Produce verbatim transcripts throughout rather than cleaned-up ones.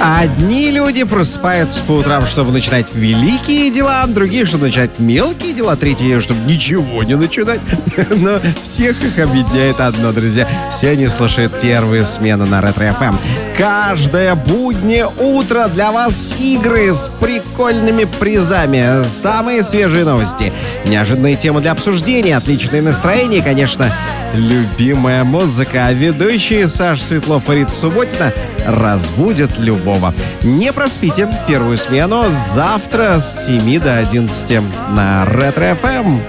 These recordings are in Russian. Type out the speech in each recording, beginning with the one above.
Одни люди просыпаются по утрам, чтобы начинать великие дела, другие, чтобы начать мелкие дела, третьи, чтобы ничего не начинать. Но всех их объединяет одно, друзья. Все они слушают первую смену на Ретро-эф эм. Каждое буднее утро для вас игры с прикольными призами, самые свежие новости, неожиданные темы для обсуждения, отличное настроение и, конечно, любимая музыка. А ведущие Саша Светлов и Рита Субботина разбудят любого. Не проспите первую смену завтра с семи до одиннадцати на Ретро-эф эм.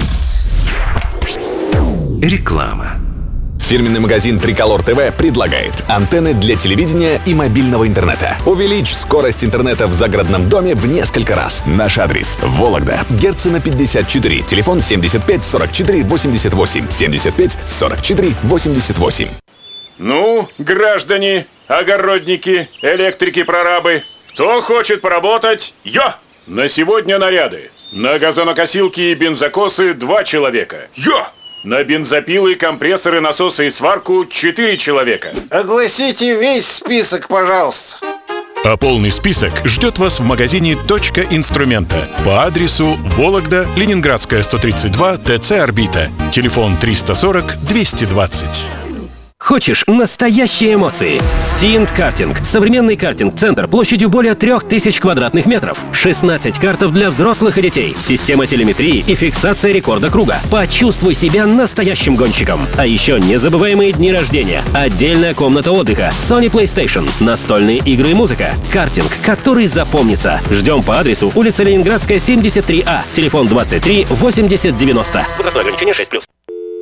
Реклама. Фирменный магазин Триколор ТВ предлагает антенны для телевидения и мобильного интернета. Увеличь скорость интернета в загородном доме в несколько раз. Наш адрес: Вологда, Герцена пятьдесят четыре, телефон семьдесят пять сорок четыре восемьдесят восемь, семьдесят пять сорок четыре восемьдесят восемь. Ну, граждане, огородники, электрики-прорабы, кто хочет поработать? Я! На сегодня наряды. На газонокосилки и бензокосы два человека. Я! На бензопилы, компрессоры, насосы и сварку четыре человека. Огласите весь список, пожалуйста. А полный список ждет вас в магазине «Точка инструмента» по адресу Вологда, Ленинградская, сто тридцать два, ТЦ «Орбита». Телефон триста сорок двести двадцать. Хочешь настоящие эмоции? Стинт Картинг. Современный картинг-центр площадью более трех тысяч квадратных метров. шестнадцать картов для взрослых и детей. Система телеметрии и фиксация рекорда круга. Почувствуй себя настоящим гонщиком. А еще незабываемые дни рождения. Отдельная комната отдыха. Sony PlayStation. Настольные игры и музыка. Картинг, который запомнится. Ждем по адресу улица Ленинградская, семьдесят три А. Телефон двадцать три восемьдесят девяносто. Возрастное ограничение шесть плюс.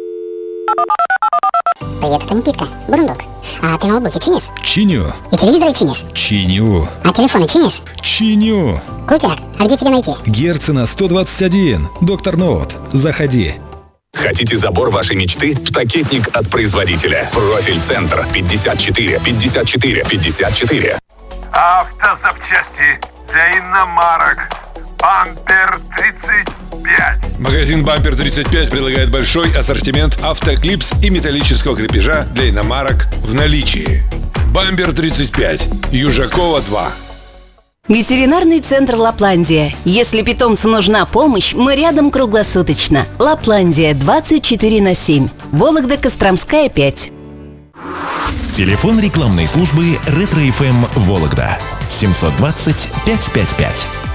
Привет, это Никитка, Бурундук. А ты ноутбуки чинишь? Чиню. И телевизоры чинишь? Чиню. А телефоны чинишь? Чиню. Крутяк, а где тебя найти? Герцена сто двадцать один, Доктор Ноут. Заходи. Хотите забор вашей мечты? Штакетник от производителя. Профиль-центр пятьдесят четыре пятьдесят четыре пятьдесят четыре. Автозапчасти для иномарок. Бампер тридцать пять. Магазин Бампер тридцать пять предлагает большой ассортимент автоклипс и металлического крепежа для иномарок в наличии. Бампер тридцать пять, Южакова два. Ветеринарный центр «Лапландия». Если питомцу нужна помощь, мы рядом круглосуточно. «Лапландия» двадцать четыре на семь. Вологда, Костромская, пять. Телефон рекламной службы Ретро-эф эм Вологда семьсот двадцать пятьсот пятьдесят пять.